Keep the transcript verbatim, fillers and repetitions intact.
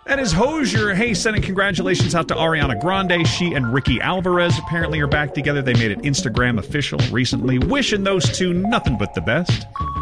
That is Hozier. Hey, sending congratulations out to Ariana Grande. She and Ricky Alvarez apparently are back together. They made it Instagram official recently. Wishing those two nothing but the best.